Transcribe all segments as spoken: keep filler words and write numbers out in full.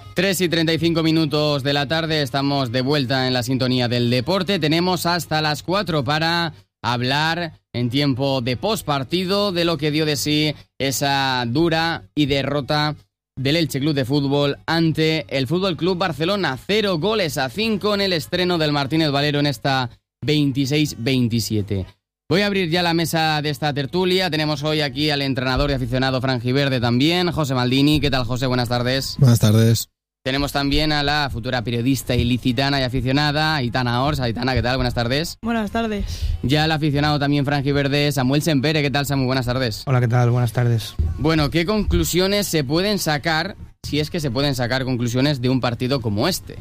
tres y treinta y cinco minutos de la tarde, estamos de vuelta en la sintonía del deporte. Tenemos hasta las cuatro para hablar en tiempo de postpartido de lo que dio de sí esa dura y derrota del Elche Club de Fútbol ante el Fútbol Club Barcelona. Cero goles a cinco en el estreno del Martínez Valero en esta veintiséis veintisiete. Voy a abrir ya la mesa de esta tertulia. Tenemos hoy aquí al entrenador y aficionado franjiverde también, José Maldini. ¿Qué tal, José? Buenas tardes. Buenas tardes. Tenemos también a la futura periodista ilicitana y aficionada, Aitana Ors. Aitana, ¿qué tal? Buenas tardes. Buenas tardes. Ya el aficionado también franjiverde, Samuel Sempere. ¿Qué tal, Samu? Buenas tardes. Hola, ¿qué tal? Buenas tardes. Bueno, ¿qué conclusiones se pueden sacar, si es que se pueden sacar conclusiones de un partido como este?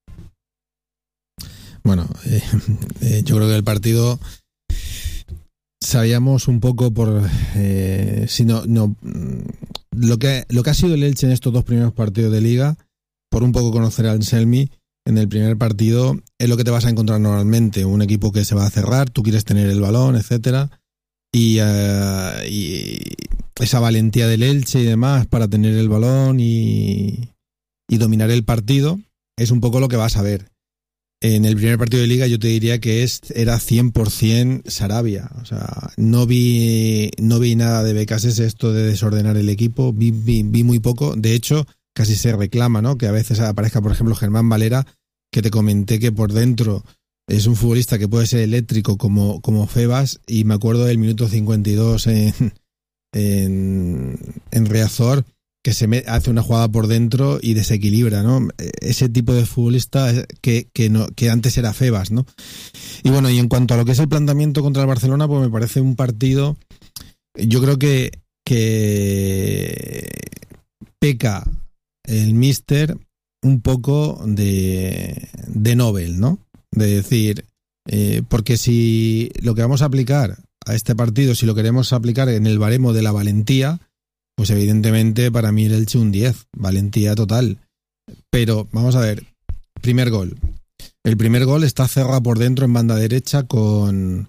Bueno, eh, eh, yo creo que el partido sabíamos un poco por eh, si no, no lo que lo que ha sido el Elche en estos dos primeros partidos de Liga, por un poco conocer al Anselmi. En el primer partido es lo que te vas a encontrar normalmente, un equipo que se va a cerrar, tú quieres tener el balón, etcétera, y, uh, y esa valentía del Elche y demás para tener el balón y, y dominar el partido es un poco lo que vas a ver. En el primer partido de Liga yo te diría que es, era cien por ciento Sarabia. O sea, no vi no vi nada de Becases esto de desordenar el equipo, vi, vi, vi muy poco. De hecho, casi se reclama, ¿no? Que a veces aparezca, por ejemplo, Germán Valera, que te comenté que por dentro es un futbolista que puede ser eléctrico como, como Febas, y me acuerdo del minuto cincuenta y dos en, en, en Riazor, que se me, hace una jugada por dentro y desequilibra, ¿no? Ese tipo de futbolista que, que, no, que antes era Febas, ¿no? Y bueno, y en cuanto a lo que es el planteamiento contra el Barcelona, pues me parece un partido, yo creo que, que peca el míster un poco de, de Nobel, ¿no? De decir, eh, porque si lo que vamos a aplicar a este partido, si lo queremos aplicar en el baremo de la valentía, pues evidentemente para mí el Elche un diez, valentía total. Pero vamos a ver, primer gol. El primer gol está cerrado por dentro en banda derecha con,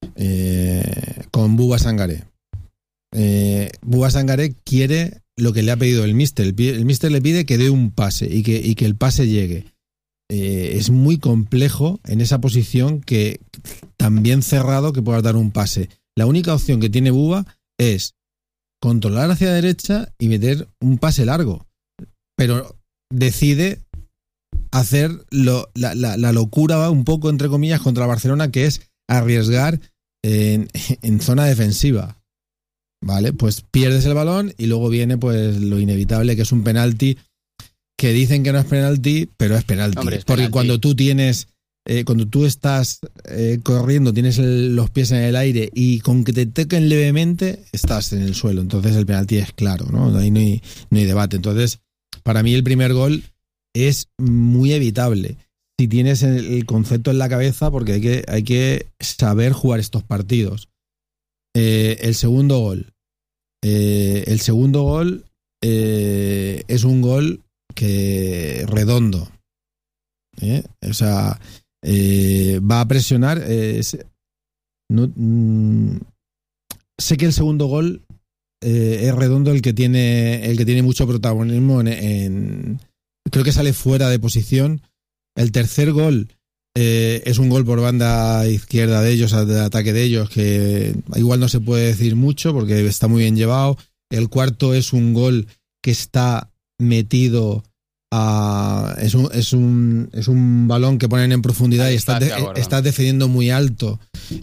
eh, con Bouba Sangaré. Eh, Bouba Sangaré quiere lo que le ha pedido el míster. El, el míster le pide que dé un pase y que, y que el pase llegue. Eh, es muy complejo en esa posición que tan bien cerrado que puedas dar un pase. La única opción que tiene Bouba es controlar hacia la derecha y meter un pase largo, pero decide hacer lo, la, la, la locura un poco, entre comillas, contra Barcelona, que es arriesgar en, en zona defensiva, ¿vale? Pues pierdes el balón y luego viene pues lo inevitable, que es un penalti, que dicen que no es penalti, pero es penalti. Hombre, es porque penalti. cuando tú tienes Eh, cuando tú estás eh, corriendo, tienes el, los pies en el aire y con que te toquen levemente estás en el suelo, entonces el penalti es claro, ¿no? Ahí no hay, no hay debate. Entonces, para mí el primer gol es muy evitable si tienes el, el concepto en la cabeza, porque hay que, hay que saber jugar estos partidos. Eh, el segundo gol eh, el segundo gol eh, es un gol que redondo, ¿eh? O sea, Eh, va a presionar. Eh, no, mm, sé que el segundo gol eh, es redondo, el que tiene el que tiene mucho protagonismo en, en creo que sale fuera de posición. El tercer gol eh, es un gol por banda izquierda de ellos, de ataque de ellos, que igual no se puede decir mucho porque está muy bien llevado. El cuarto es un gol que está metido. Uh, es, un, es, un, es un balón que ponen en profundidad y estás, de, estás defendiendo muy alto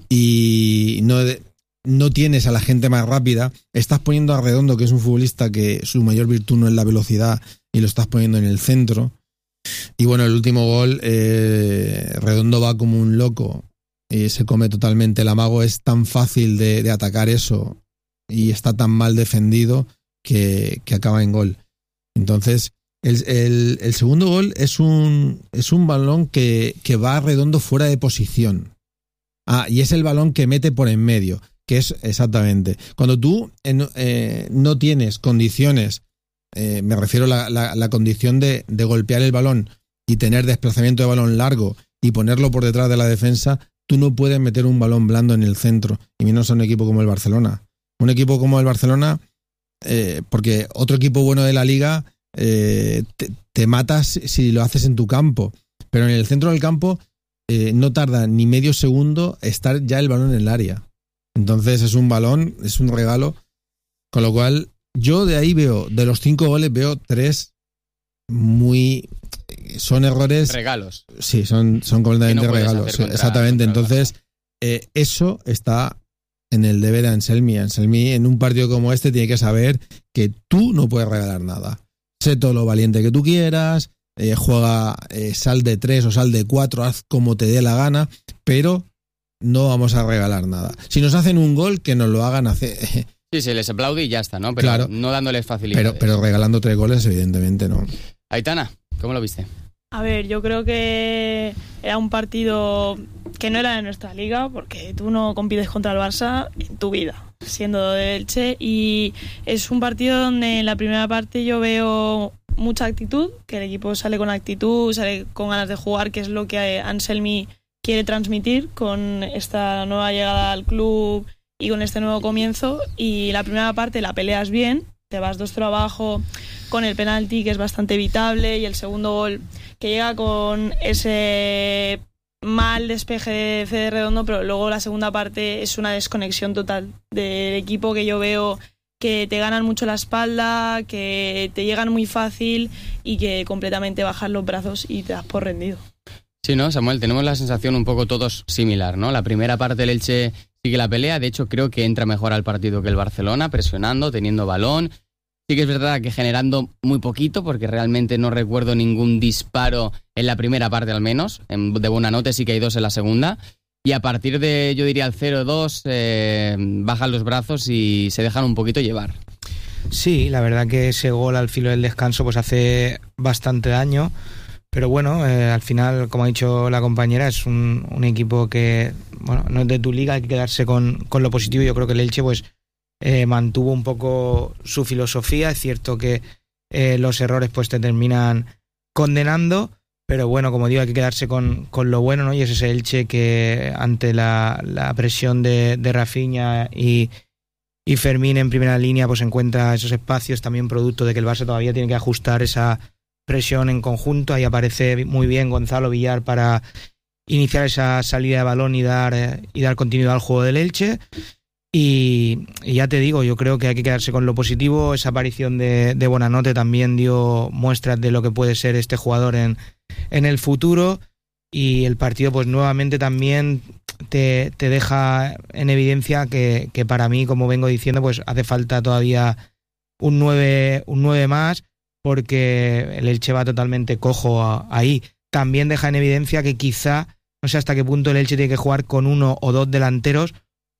y no, no tienes a la gente más rápida, estás poniendo a Redondo, que es un futbolista que su mayor virtud no es la velocidad, y lo estás poniendo en el centro. Y bueno, el último gol, eh, Redondo va como un loco y se come totalmente el amago. Es tan fácil de, de atacar eso y está tan mal defendido que, que acaba en gol. Entonces El, el, el segundo gol es un, es un balón que, que va redondo fuera de posición. Ah, y es el balón que mete por en medio, que es exactamente. Cuando tú eh, eh, no tienes condiciones, eh, me refiero a la, la, la condición de, de golpear el balón y tener desplazamiento de balón largo y ponerlo por detrás de la defensa, tú no puedes meter un balón blando en el centro, y menos a un equipo como el Barcelona. Un equipo como el Barcelona, eh, porque otro equipo bueno de la Liga eh, te, te matas si lo haces en tu campo, pero en el centro del campo eh, no tarda ni medio segundo estar ya el balón en el área. Entonces es un balón, es un regalo, con lo cual yo de ahí veo, de los cinco goles veo tres muy... son errores... Regalos. Sí, son, son completamente no regalos. Contra, exactamente, contra entonces eh, eso está en el deber de Anselmi. Anselmi en un partido como este tiene que saber que tú no puedes regalar nada. Sé todo lo valiente que tú quieras, eh, juega, eh, sal de tres o sal de cuatro, haz como te dé la gana, pero no vamos a regalar nada. Si nos hacen un gol, que nos lo hagan hacer... Sí, se les aplaude y ya está, ¿no? Pero claro, no dándoles facilidades. Pero, pero regalando tres goles, evidentemente no. Aitana, ¿cómo lo viste? A ver, yo creo que era un partido que no era de nuestra liga, porque tú no compites contra el Barça en tu vida, siendo de Elche, y es un partido donde en la primera parte yo veo mucha actitud, que el equipo sale con actitud, sale con ganas de jugar, que es lo que Anselmi quiere transmitir con esta nueva llegada al club y con este nuevo comienzo. Y la primera parte la peleas bien, te vas dos cero abajo con el penalti, que es bastante evitable, y el segundo gol que llega con ese mal despeje de Fede Redondo, pero luego la segunda parte es una desconexión total del equipo, que yo veo que te ganan mucho la espalda, que te llegan muy fácil y que completamente bajas los brazos y te das por rendido. Sí, ¿no, Samuel? Tenemos la sensación un poco todos similar, ¿no? La primera parte el Elche sigue la pelea, de hecho creo que entra mejor al partido que el Barcelona, presionando, teniendo balón. Sí que es verdad que generando muy poquito, porque realmente no recuerdo ningún disparo en la primera parte al menos. De Buonanotte sí que hay dos en la segunda. Y a partir de, yo diría, el cero dos, eh, bajan los brazos y se dejan un poquito llevar. Sí, la verdad que ese gol al filo del descanso pues hace bastante daño. Pero bueno, eh, al final, como ha dicho la compañera, es un, un equipo que, bueno, no es de tu liga, hay que quedarse con, con lo positivo. Yo creo que el Elche pues eh, mantuvo un poco su filosofía. Es cierto que eh, los errores pues te terminan condenando, pero bueno, como digo, hay que quedarse con, con lo bueno, ¿no? Y es ese Elche que ante la, la presión de, de Rafinha y, y Fermín en primera línea pues encuentra esos espacios, también producto de que el Barça todavía tiene que ajustar esa presión en conjunto. Ahí aparece muy bien Gonzalo Villar para iniciar esa salida de balón y dar, eh, y dar continuidad al juego del Elche. Y, y ya te digo, yo creo que hay que quedarse con lo positivo. Esa aparición de, de Buonanotte también dio muestras de lo que puede ser este jugador en, en el futuro. Y el partido pues nuevamente también te, te deja en evidencia que, que para mí, como vengo diciendo, pues hace falta todavía un nueve, un nueve más, porque el Elche va totalmente cojo a, ahí. También deja en evidencia que quizá, no sé hasta qué punto el Elche tiene que jugar con uno o dos delanteros,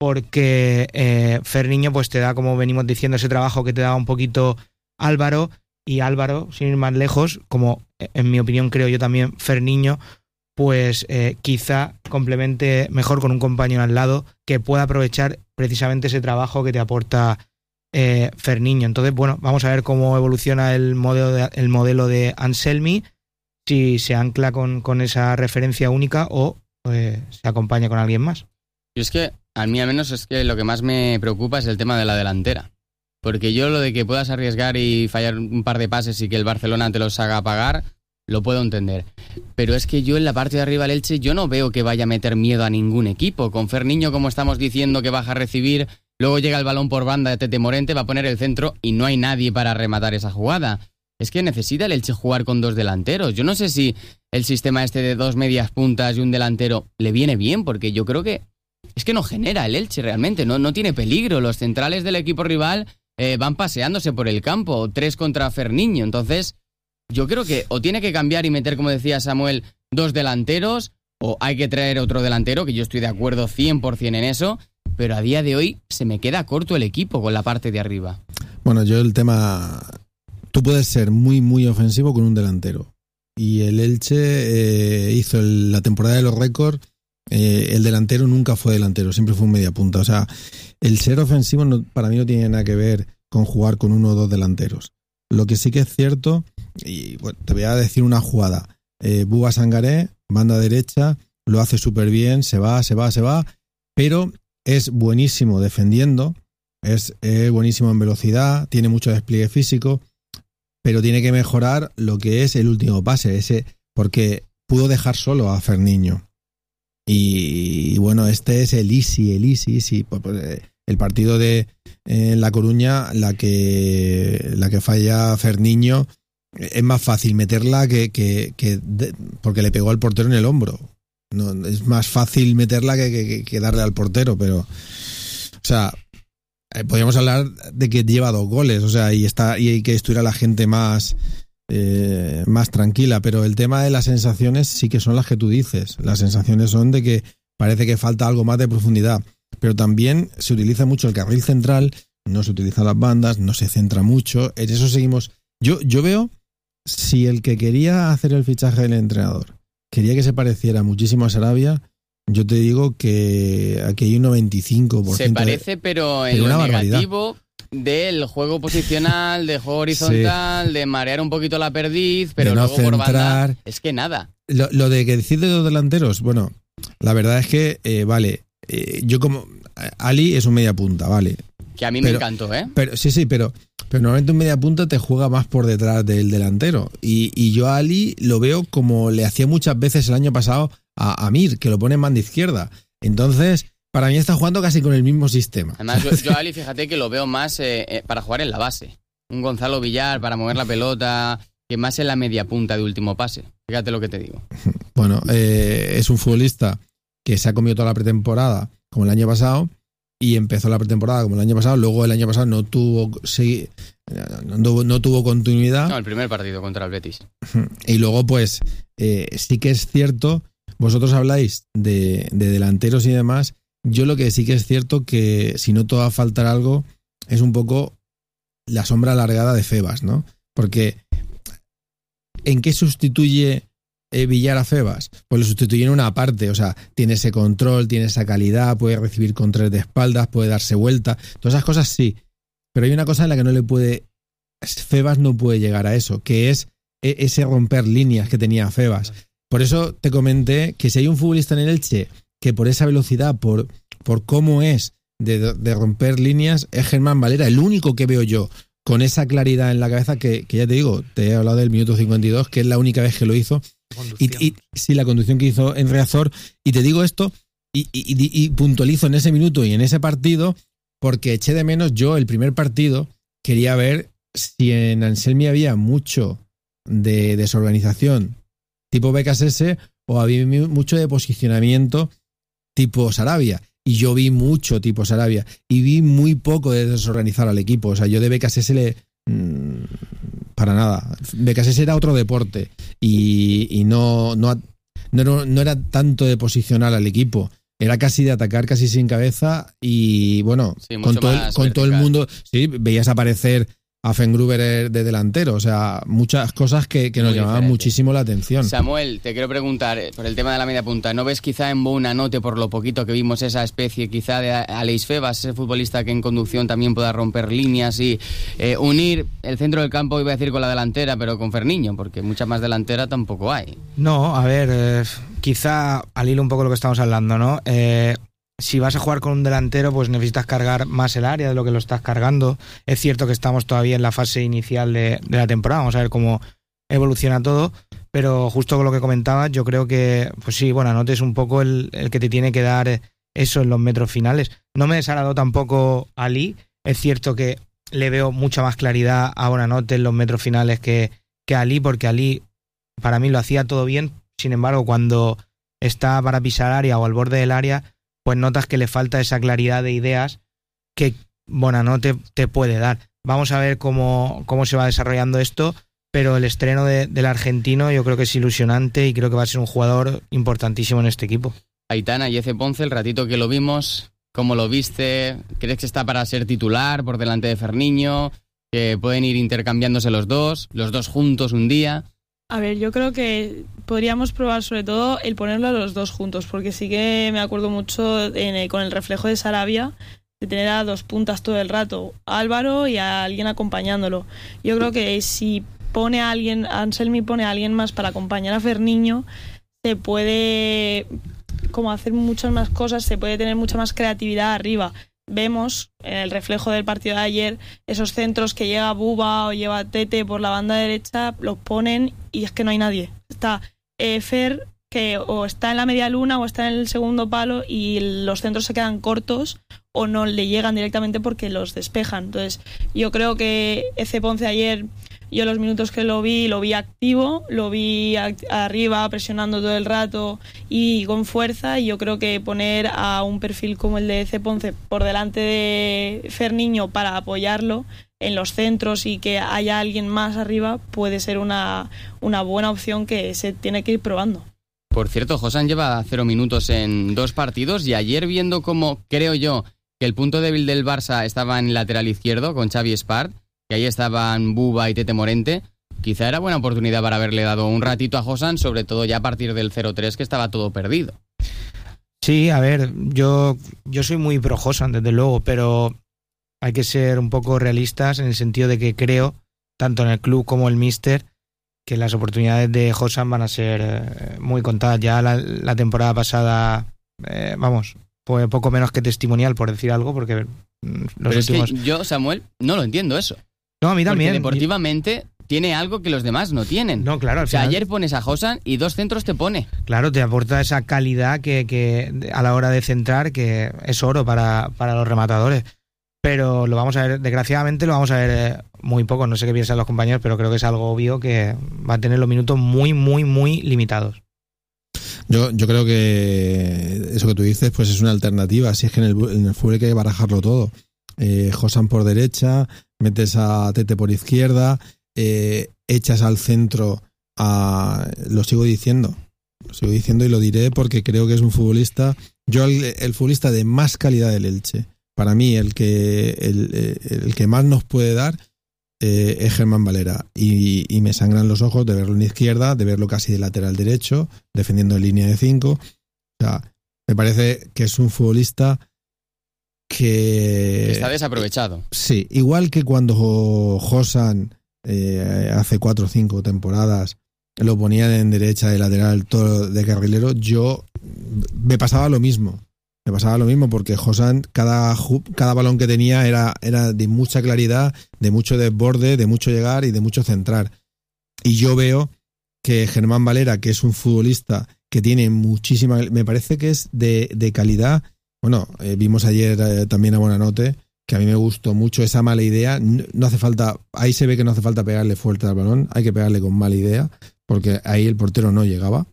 porque eh, Ferniño pues te da, como venimos diciendo, ese trabajo que te daba un poquito Álvaro, y Álvaro, sin ir más lejos, como en mi opinión creo yo también Ferniño, pues eh, quizá complemente mejor con un compañero al lado que pueda aprovechar precisamente ese trabajo que te aporta Eh, Ferniño. Entonces, bueno, vamos a ver cómo evoluciona el modelo de, el modelo de Anselmi, si se ancla con, con esa referencia única o eh, se acompaña con alguien más. Y es que, a mí al menos, es que lo que más me preocupa es el tema de la delantera. Porque yo lo de que puedas arriesgar y fallar un par de pases y que el Barcelona te los haga pagar, lo puedo entender. Pero es que yo en la parte de arriba del Elche, yo no veo que vaya a meter miedo a ningún equipo. Con Ferniño, como estamos diciendo, que baja a recibir, luego llega el balón por banda de Tete Morente, va a poner el centro y no hay nadie para rematar esa jugada. Es que necesita el Elche jugar con dos delanteros. Yo no sé si el sistema este de dos medias puntas y un delantero le viene bien, porque yo creo que es que no genera el Elche realmente, no, no tiene peligro. Los centrales del equipo rival eh, van paseándose por el campo, tres contra Ferniño. Entonces, yo creo que o tiene que cambiar y meter, como decía Samuel, dos delanteros, o hay que traer otro delantero, que yo estoy de acuerdo cien por ciento en eso, pero a día de hoy se me queda corto el equipo con la parte de arriba. Bueno, yo el tema... Tú puedes ser muy, muy ofensivo con un delantero. Y el Elche eh, hizo el, la temporada de los récords, eh, el delantero nunca fue delantero, siempre fue un media punta. O sea, el ser ofensivo no, para mí no tiene nada que ver con jugar con uno o dos delanteros. Lo que sí que es cierto, y bueno, te voy a decir una jugada. Eh, Bouba Sangaré, banda derecha, lo hace súper bien, se va, se va, se va, pero es buenísimo defendiendo, es, es buenísimo en velocidad, tiene mucho despliegue físico, pero tiene que mejorar lo que es el último pase, ese porque pudo dejar solo a Ferniño. Y, y bueno, este es el easy, el easy, easy. El partido de eh, La Coruña, la que la que falla Ferniño, es más fácil meterla que, que, que de, porque le pegó al portero en el hombro. No, es más fácil meterla que, que, que darle al portero, pero o sea, eh, podríamos hablar de que lleva dos goles, o sea, y está y hay que estuviera la gente más eh, más tranquila, pero el tema de las sensaciones sí que son las que tú dices. Las sensaciones son de que parece que falta algo más de profundidad, pero también se utiliza mucho el carril central, no se utilizan las bandas, no se centra mucho, en eso seguimos. Yo yo veo si el que quería hacer el fichaje del entrenador quería que se pareciera muchísimo a Sarabia, yo te digo que aquí hay un noventa y cinco por ciento. Se parece, de, pero en pero lo una negativo del juego posicional, de juego horizontal, sí. de marear un poquito la perdiz, pero no luego centrar. Por banda, es que nada. Lo, lo de que decir de los delanteros, bueno, la verdad es que, eh, vale, eh, yo como... Ali es un media punta, vale. Que a mí pero, me encantó, ¿eh? Pero, sí, sí, pero... Pero normalmente un media punta te juega más por detrás del delantero. Y, y yo a Ali lo veo como le hacía muchas veces el año pasado a Amir, que lo pone en banda izquierda. Entonces, para mí está jugando casi con el mismo sistema. Además, yo, yo a Ali, fíjate que lo veo más eh, eh, para jugar en la base. Un Gonzalo Villar para mover la pelota, que más en la media punta de último pase. Fíjate lo que te digo. Bueno, eh, es un futbolista que se ha comido toda la pretemporada, como el año pasado, y empezó la pretemporada como el año pasado, luego el año pasado no tuvo sí, no, no tuvo continuidad. No, el primer partido contra el Betis. Y luego pues eh, sí que es cierto, vosotros habláis de, de delanteros y demás, yo lo que sí que es cierto que si no te va a faltar algo es un poco la sombra alargada de Febas, ¿no? Porque ¿en qué sustituye Eh, Villar a Febas? Pues lo sustituye en una parte, o sea, tiene ese control, tiene esa calidad, puede recibir controles de espaldas, puede darse vuelta, todas esas cosas sí, pero hay una cosa en la que no le puede, Febas no puede llegar a eso, que es ese romper líneas que tenía Febas. Por eso te comenté que si hay un futbolista en el Elche que por esa velocidad, por, por cómo es de, de romper líneas, es Germán Valera, el único que veo yo con esa claridad en la cabeza que, que ya te digo, te he hablado del minuto cincuenta y dos, que es la única vez que lo hizo. Y, y sí, la conducción que hizo en Riazor, y te digo esto y, y, y puntualizo en ese minuto y en ese partido porque eché de menos yo el primer partido, quería ver si en Anselmi había mucho de desorganización tipo B K S S o había mucho de posicionamiento tipo Sarabia, y yo vi mucho tipo Sarabia y vi muy poco de desorganizar al equipo. O sea, yo de B K S S le... Mmm, para nada. B K S S era otro deporte y, y no, no, no, no era tanto de posicionar al equipo, era casi de atacar casi sin cabeza y bueno, sí, con, todo el, con todo el mundo, sí, veías aparecer a Fengruber de delantero, o sea, muchas cosas que, que nos llamaban diferente. Muchísimo la atención. Samuel, te quiero preguntar por el tema de la media punta, ¿no ves quizá en Buonanotte, por lo poquito que vimos, esa especie quizá de Aleix Febas, ese futbolista que en conducción también pueda romper líneas y eh, unir el centro del campo, iba a decir con la delantera, pero con Ferniño, porque mucha más delantera tampoco hay? No, a ver, eh, quizá al hilo un poco lo que estamos hablando, ¿no? Eh... Si vas a jugar con un delantero, pues necesitas cargar más el área de lo que lo estás cargando. Es cierto que estamos todavía en la fase inicial de, de la temporada, vamos a ver cómo evoluciona todo, pero justo con lo que comentabas, yo creo que, pues sí, Buonanotte es un poco el, el que te tiene que dar eso en los metros finales. No me desagradó tampoco Ali, es cierto que le veo mucha más claridad a Buonanotte en los metros finales que, que a Ali, porque Ali para mí lo hacía todo bien, sin embargo, cuando está para pisar área o al borde del área, pues notas que le falta esa claridad de ideas que Buonanotte te puede dar. Vamos a ver cómo, cómo se va desarrollando esto, pero el estreno de, del argentino yo creo que es ilusionante y creo que va a ser un jugador importantísimo en este equipo. Aitana y Eze Ponce, el ratito que lo vimos, ¿cómo lo viste? ¿Crees que está para ser titular por delante de Ferniño? ¿Que pueden ir intercambiándose los dos, los dos juntos un día? A ver, yo creo que podríamos probar sobre todo el ponerlo a los dos juntos, porque sí que me acuerdo mucho en el, con el reflejo de Sarabia, de tener a dos puntas todo el rato, a Álvaro y a alguien acompañándolo. Yo creo que si pone a alguien, Anselmi pone a alguien más para acompañar a Ferniño, se puede como hacer muchas más cosas, se puede tener mucha más creatividad arriba. vemos en el reflejo del partido de ayer esos centros que llega Buba o lleva Tete por la banda derecha, los ponen y es que no hay nadie. Está eh, Fer, que o está en la media luna o está en el segundo palo y los centros se quedan cortos o no le llegan directamente porque los despejan. Entonces yo creo que Ece Ponce ayer, yo los minutos que lo vi, lo vi activo, lo vi a- arriba presionando todo el rato y con fuerza, y yo creo que poner a un perfil como el de Ece Ponce por delante de Fer Niño para apoyarlo en los centros y que haya alguien más arriba puede ser una, una buena opción que se tiene que ir probando. Por cierto, Josan lleva cero minutos en dos partidos y ayer viendo cómo, creo yo, que el punto débil del Barça estaba en el lateral izquierdo con Xavi Espart, que ahí estaban Buba y Tete Morente, quizá era buena oportunidad para haberle dado un ratito a Josan, sobre todo ya a partir del cero tres, que estaba todo perdido. Sí, a ver, yo, yo soy muy pro Josan, desde luego, pero hay que ser un poco realistas en el sentido de que creo, tanto en el club como el míster, que las oportunidades de Josan van a ser eh, muy contadas. Ya la, la temporada pasada, eh, vamos, fue poco menos que testimonial, por decir algo, porque mm, los Pero últimos... es que yo, Samuel, no lo entiendo eso. No, a mí también. Porque deportivamente tiene algo que los demás no tienen. No, claro, al O sea, final, ayer pones a Josan y dos centros te pone. claro, te aporta esa calidad que, que a la hora de centrar, que es oro para, para los rematadores. Pero lo vamos a ver, desgraciadamente lo vamos a ver eh, muy poco. No sé qué piensan los compañeros, pero creo que es algo obvio que va a tener los minutos muy, muy, muy limitados. Yo, yo creo que eso que tú dices pues es una alternativa. Si es que en el, en el fútbol hay que barajarlo todo. Eh, Josan por derecha, metes a Tete por izquierda, eh, echas al centro a... Lo sigo diciendo, lo sigo diciendo y lo diré porque creo que es un futbolista... Yo el, el futbolista de más calidad del Elche, para mí el que, el, el que más nos puede dar eh, es Germán Valera. Y, y me sangran los ojos de verlo en izquierda, de verlo casi de lateral derecho, defendiendo en línea de cinco. O sea, me parece que es un futbolista que... Está desaprovechado. Sí, igual que cuando Josan eh, hace cuatro o cinco temporadas lo ponían en derecha de lateral, todo de carrilero, yo me pasaba lo mismo. Me pasaba lo mismo porque Josan, cada, cada balón que tenía era, era de mucha claridad, de mucho desborde, de mucho llegar y de mucho centrar. Y yo veo que Germán Valera, que es un futbolista que tiene muchísima... Me parece que es de, de calidad. Bueno, eh, vimos ayer eh, también a Buenanote, que a mí me gustó mucho esa mala idea. No, no hace falta... Ahí se ve que no hace falta pegarle fuerte al balón, hay que pegarle con mala idea, porque ahí el portero no llegaba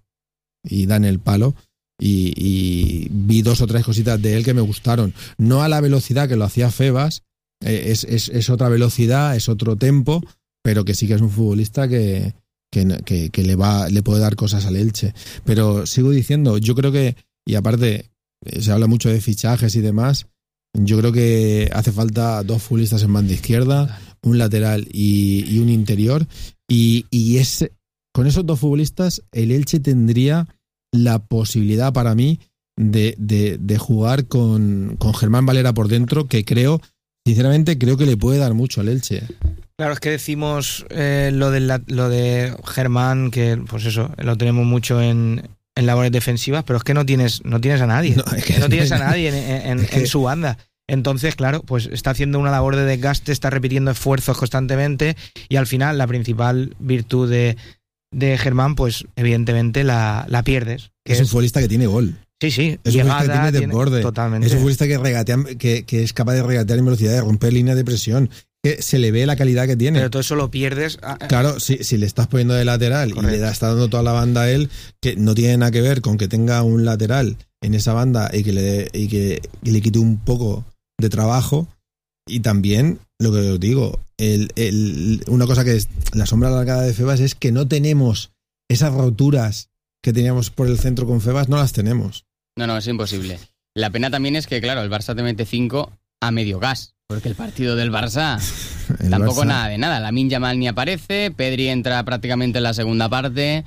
y dan el palo. Y, y vi dos o tres cositas de él que me gustaron. No a la velocidad que lo hacía Febas, eh, es, es, es otra velocidad, es otro tempo, pero que sí que es un futbolista que, que, que, que le va le puede dar cosas al Elche. Pero sigo diciendo, yo creo que, y aparte se habla mucho de fichajes y demás, yo creo que hace falta dos futbolistas en banda izquierda, un lateral y, y un interior, y, y es, con esos dos futbolistas el Elche tendría la posibilidad para mí de, de, de jugar con, con Germán Valera por dentro, que creo, sinceramente, creo que le puede dar mucho al Elche. Claro, es que decimos eh, lo, de la, lo de Germán, que pues eso, lo tenemos mucho en, en labores defensivas, pero es que no tienes, no tienes a nadie. No, es que no tienes a nadie en, en, es que... en su banda. Entonces, claro, pues está haciendo una labor de desgaste, está repitiendo esfuerzos constantemente y al final la principal virtud de... de Germán, pues evidentemente la, la pierdes. Que es un futbolista que tiene gol. Sí, sí. Es un llegada, futbolista que tiene desborde. Totalmente. Es un futbolista que, regatea, que, que es capaz de regatear en velocidad, de romper líneas de presión. Que se le ve la calidad que tiene. Pero todo eso lo pierdes. A... Claro, si, si le estás poniendo de lateral Correcto. Y le está dando toda la banda a él, que no tiene nada que ver con que tenga un lateral en esa banda y que le, y que, y le quite un poco de trabajo. Y también, lo que os digo, el, el, una cosa que es la sombra alargada de Febas es que no tenemos esas roturas que teníamos por el centro con Febas, no las tenemos. No, no, es imposible. La pena también es que, claro, el Barça te mete cinco a medio gas, porque el partido del Barça el tampoco Barça... nada de nada. Lamine Yamal ni aparece, Pedri entra prácticamente en la segunda parte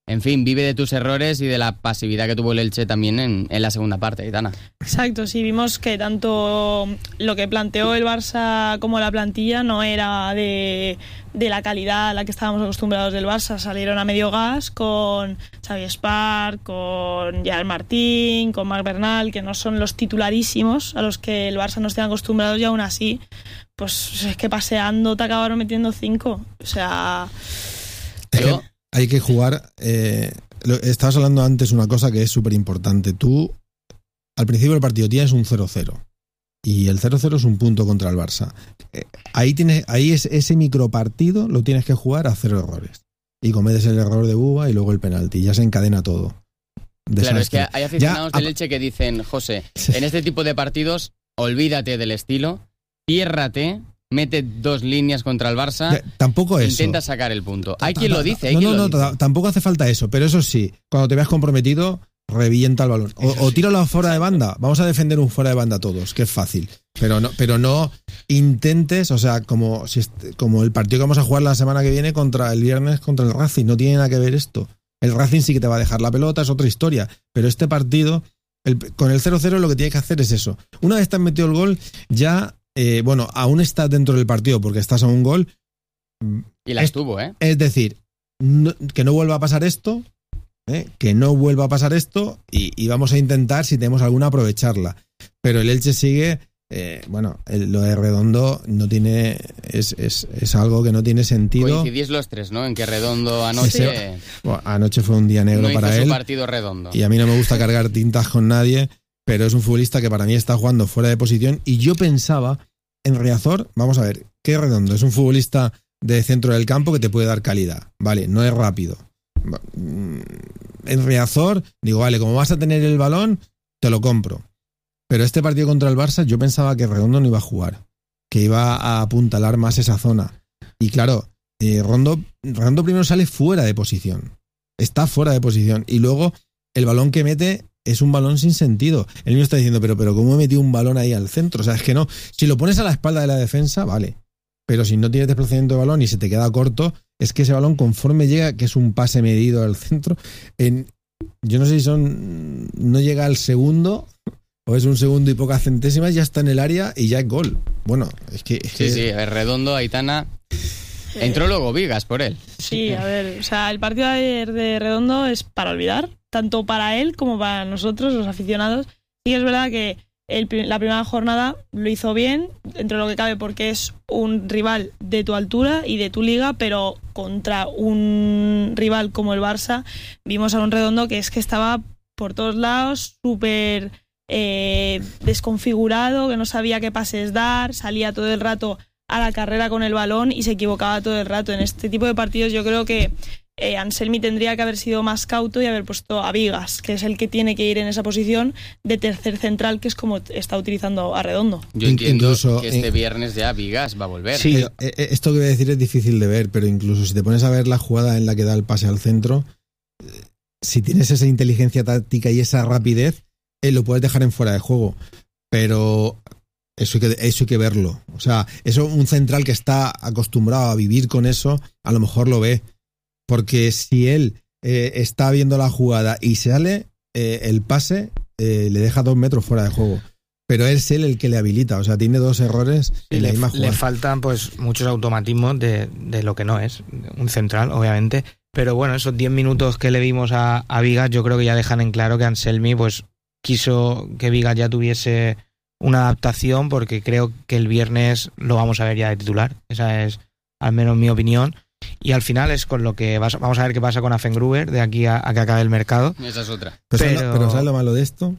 en fin, vive de tus errores y de la pasividad que tuvo el Elche también en, en la segunda parte, Aitana. Exacto, sí, vimos que tanto lo que planteó el Barça como la plantilla no era de, de la calidad a la que estábamos acostumbrados del Barça. Salieron a medio gas con Xavi Esparc, con Gerard Martín, con Marc Bernal, que no son los titularísimos a los que el Barça no esté acostumbrados, y aún así, pues es que paseando te acabaron metiendo cinco. O sea... Es que hay que jugar... Eh, lo, estabas hablando antes una cosa que es súper importante. Tú, al principio del partido, tienes un cero cero. Y el cero cero es un punto contra el Barça. Eh, ahí tienes, ahí es, ese micropartido lo tienes que jugar a cero errores. Y cometes el error de Buba y luego el penalti. Ya se encadena todo. Desastre. Claro, es que hay aficionados ya, del Elche que dicen, José, en este tipo de partidos, olvídate del estilo, ciérrate, mete dos líneas contra el Barça, ya, tampoco eso. Intenta sacar el punto. Hay quien lo dice, hay no, quien no, lo no, dice. Tampoco hace falta eso, pero eso sí, cuando te veas comprometido, revienta el balón. O, o tíralo fuera de banda. Vamos a defender un fuera de banda todos, que es fácil. Pero no, pero no intentes, o sea, como, si est- como el partido que vamos a jugar la semana que viene contra el viernes contra el Racing, no tiene nada que ver esto. El Racing sí que te va a dejar la pelota, es otra historia. Pero este partido, el, con el cero cero lo que tienes que hacer es eso. Una vez te has metido el gol, ya, eh, bueno, aún estás dentro del partido porque estás a un gol. Y las tuvo, ¿eh? Es decir, no, que no vuelva a pasar esto, ¿eh? que no vuelva a pasar esto y, y vamos a intentar, si tenemos alguna, aprovecharla. Pero el Elche sigue... Eh, bueno, el, lo de Redondo no tiene es, es, es algo que no tiene sentido. Coincidís los tres, ¿no? En que Redondo anoche Ese, bueno, anoche fue un día negro no para hizo él. su partido redondo. Y a mí no me gusta cargar tintas con nadie, pero es un futbolista que para mí está jugando fuera de posición. Y yo pensaba en Riazor, vamos a ver, ¿qué Redondo? Es un futbolista de centro del campo que te puede dar calidad, vale, no es rápido. En Riazor, digo, vale, como vas a tener el balón, te lo compro. Pero este partido contra el Barça yo pensaba que Redondo no iba a jugar, que iba a apuntalar más esa zona. Y claro, eh, Rondo, Redondo primero sale fuera de posición, está fuera de posición, y luego el balón que mete es un balón sin sentido. El niño está diciendo, pero, pero ¿cómo he metido un balón ahí al centro? O sea, es que no, si lo pones a la espalda de la defensa, vale, pero si no tienes desplazamiento de balón y se te queda corto, es que ese balón conforme llega, que es un pase medido al centro, en, yo no sé si son, no llega al segundo... O es un segundo y pocas centésimas, ya está en el área y ya es gol. Bueno, es que... Es sí, que... sí, es Redondo, Aitana... Entró luego Vigas por él. Sí, a ver, o sea, el partido de ayer de Redondo es para olvidar, tanto para él como para nosotros, los aficionados. Sí, es verdad que el, la primera jornada lo hizo bien, dentro de lo que cabe, porque es un rival de tu altura y de tu liga, pero contra un rival como el Barça, vimos a un Redondo que es que estaba por todos lados, súper... Eh, desconfigurado, que no sabía qué pases dar, salía todo el rato a la carrera con el balón y se equivocaba todo el rato. En este tipo de partidos yo creo que eh, Anselmi tendría que haber sido más cauto y haber puesto a Vigas, que es el que tiene que ir en esa posición de tercer central, que es como está utilizando a Redondo. Yo entiendo incluso, que este eh, viernes ya Vigas va a volver. Sí, eh, eh, esto que voy a decir es difícil de ver, pero incluso si te pones a ver la jugada en la que da el pase al centro, eh, si tienes esa inteligencia táctica y esa rapidez, Eh, lo puedes dejar en fuera de juego, pero eso hay, que, eso hay que verlo. O sea, eso un central que está acostumbrado a vivir con eso, a lo mejor lo ve, porque si él eh, está viendo la jugada y sale, eh, el pase eh, le deja dos metros fuera de juego, pero es él el que le habilita. O sea, tiene dos errores en la le, misma jugada. le faltan pues muchos automatismos de, de lo que no es un central, obviamente, pero bueno, esos diez minutos que le vimos a, a Vigas, yo creo que ya dejan en claro que Anselmi pues quiso que Vigas ya tuviese una adaptación, porque creo que el viernes lo vamos a ver ya de titular. Esa es al menos mi opinión. Y al final es con lo que vas, vamos a ver qué pasa con Affengruber de aquí a, a que acabe el mercado. Esa es otra. Pero, Pero... ¿sabes lo, pero ¿sabes lo malo de esto?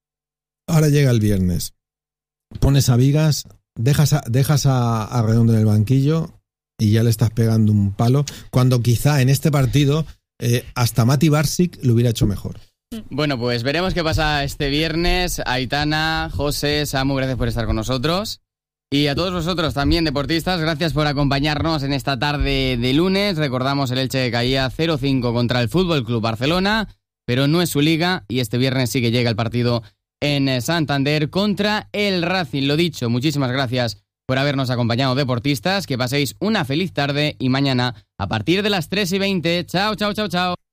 Ahora llega el viernes, pones a Vigas, dejas a, dejas a, a Redondo en el banquillo y ya le estás pegando un palo, cuando quizá en este partido eh, hasta Mati Barsic lo hubiera hecho mejor. Bueno, pues veremos qué pasa este viernes. Aitana, José, Samu, gracias por estar con nosotros. Y a todos vosotros también, deportistas, gracias por acompañarnos en esta tarde de lunes. Recordamos, el Elche caía cero cinco contra el Fútbol Club Barcelona, pero no es su liga, y este viernes sí que llega el partido en Santander contra el Racing. Lo dicho, muchísimas gracias por habernos acompañado, deportistas. Que paséis una feliz tarde y mañana a partir de las tres y veinte. Chao, chao, chao, chao.